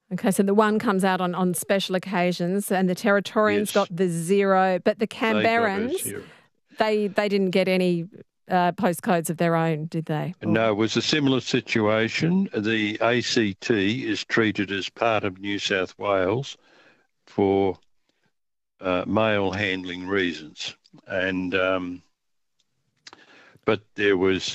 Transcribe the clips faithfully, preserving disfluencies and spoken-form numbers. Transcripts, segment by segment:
Okay, so the one comes out on, on special occasions, and the Territorians Yes. got the zero, but the They got a Canberrans, zero. they they didn't get any uh, postcodes of their own, did they? Or- No, it was a similar situation. The A C T is treated as part of New South Wales for uh, mail handling reasons, and um, but there was,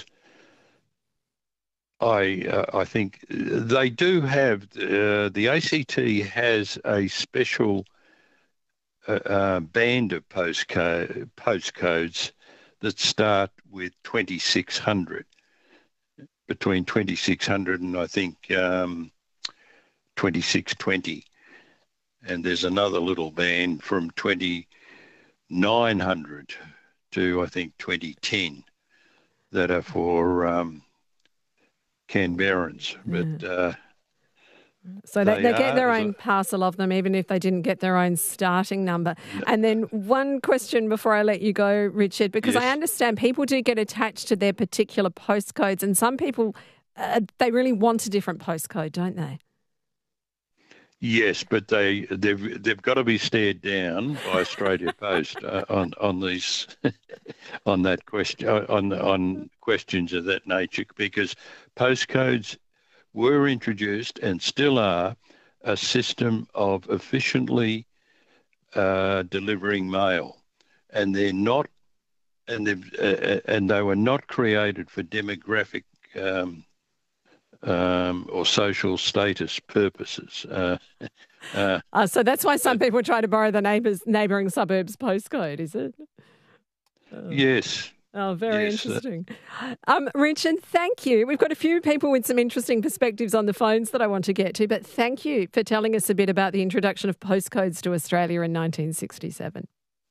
I uh, I think they do have uh, the A C T has a special uh, uh, band of postcode postcodes that start with twenty-six hundred, between twenty-six hundred and I think um, twenty-six twenty. And there's another little band from twenty-nine hundred to I think twenty ten that are for um, Canberrans. But uh, So they, They they get are, their as own a- parcel of them, even if they didn't get their own starting number. And then one question before I let you go, Richard, because I Yes. understand people do get attached to their particular postcodes, and some people, uh, they really want a different postcode, don't they? yes, but they they've they've got to be stared down by Australia Post uh, on on these on that question on on questions of that nature, because postcodes were introduced and still are a system of efficiently uh, delivering mail, and they're not, and they uh, and they were not created for demographic um, um, or social status purposes. Uh, uh, Uh, so that's why some people try to borrow the neighbours, neighbouring suburbs postcode, is it? yes. Oh, very Yes, uh, interesting. Um, Richard, thank you. We've got a few people with some interesting perspectives on the phones that I want to get to, but thank you for telling us a bit about the introduction of postcodes to Australia in nineteen sixty-seven.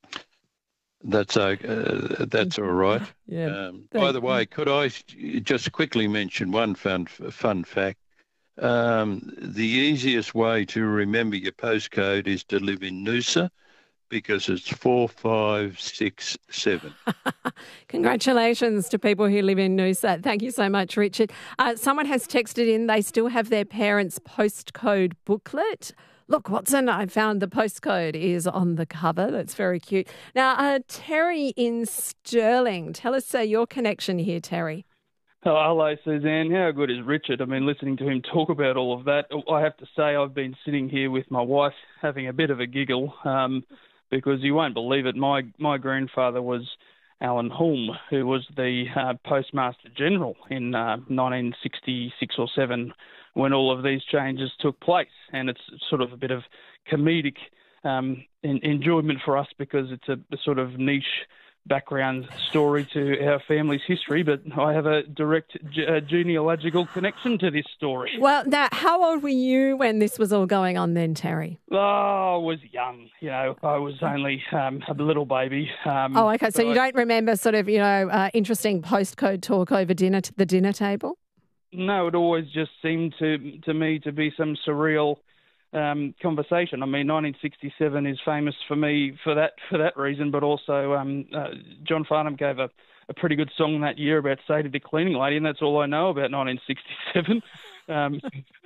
That's uh, uh, that's all right. Yeah. Um, Thank by the way, could I just quickly mention one fun fun fact? Um, the easiest way to remember your postcode is to live in Noosa, because it's four five six seven. Congratulations to people who live in Noosa. Thank you so much, Richard. Uh, someone has texted in, they still have their parents' postcode booklet. Look, Watson, I found the postcode is on the cover. That's very cute. Now, uh, Terry in Stirling, tell us uh, your connection here, Terry. Oh, hello, Suzanne. How good is Richard? I mean, listening to him talk about all of that, I have to say I've been sitting here with my wife having a bit of a giggle um, because you won't believe it. My my grandfather was Alan Hulme, who was the uh, Postmaster General in uh, nineteen sixty-six or seven when all of these changes took place. And it's sort of a bit of comedic um, in, enjoyment for us because it's a, a sort of niche background story to our family's history, but I have a direct ge- uh, genealogical connection to this story. Well, now, how old were you when this was all going on then, Terry? Oh, I was young, you know, I was only um, a little baby. Um, Oh, okay. So but you I- don't remember sort of, you know, uh, interesting postcode talk over dinner, the dinner table? No, it always just seemed to to me to be some surreal um, conversation. I mean, nineteen sixty-seven is famous for me for that for that reason, but also um, uh, John Farnham gave a, a pretty good song that year about Sadie the cleaning lady, and that's all I know about nineteen sixty-seven. Um,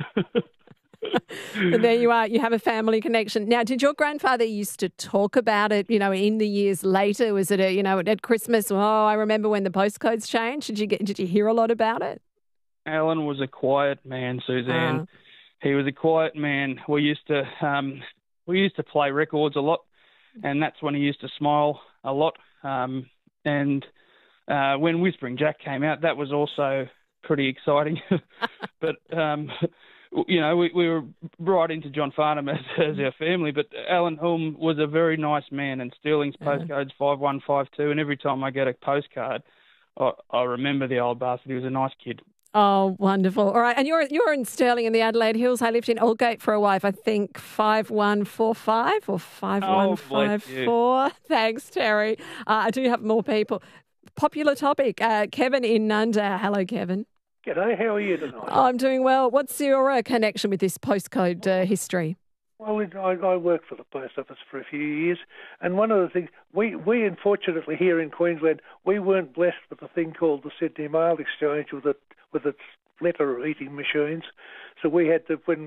But there you are. You have a family connection. Now, did your grandfather used to talk about it, you know, in the years later? Was it, a, you know, at Christmas? Oh, I remember when the postcodes changed. Did you get? Did you hear a lot about it? Alan was a quiet man, Suzanne. Ah. He was a quiet man. We used to um, we used to play records a lot, and that's when he used to smile a lot. Um, and uh, when Whispering Jack came out, that was also pretty exciting. But um, you know, we, we were right into John Farnham as, as our family. But Alan Hulme was a very nice man, and Stirling's postcode's five one five two. And every time I get a postcard, I, I remember the old bastard. He was a nice kid. Oh, wonderful. All right. And you're you're in Stirling in the Adelaide Hills. I lived in Aldgate for a while. I think five one four five or five one five four. Thanks, Terry. Uh, I do have more people. Popular topic. Uh, Kevin in Nunda. Hello, Kevin. G'day, how are you tonight? I'm doing well. What's your uh, connection with this postcode uh, history? Well, it- I, I worked for the post office for a few years, and one of the things, we, we unfortunately here in Queensland, we weren't blessed with a thing called the Sydney Mail Exchange with it with its letter eating machines. So we had to, when